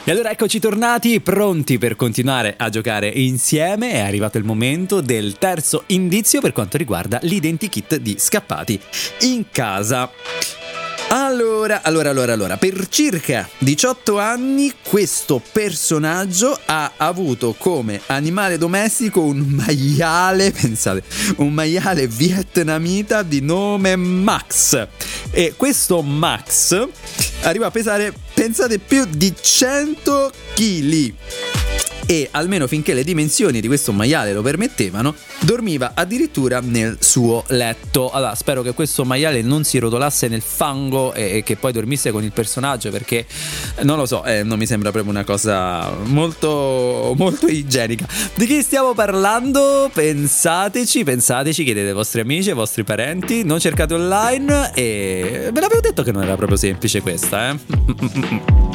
E allora eccoci tornati, pronti per continuare a giocare insieme. È arrivato il momento del terzo indizio per quanto riguarda l'identikit di Scappati in casa. Allora, per circa 18 anni questo personaggio ha avuto come animale domestico un maiale, pensate, un maiale vietnamita di nome Max. E questo Max arriva a pesare, pensate, più di 100 kg. E almeno finché le dimensioni di questo maiale lo permettevano, dormiva addirittura nel suo letto. Allora, spero che questo maiale non si rotolasse nel fango e che poi dormisse con il personaggio, perché non lo so, non mi sembra proprio una cosa molto molto igienica. Di chi stiamo parlando? Pensateci, chiedete ai vostri amici, ai vostri parenti, non cercate online, e ve l'avevo detto che non era proprio semplice questa,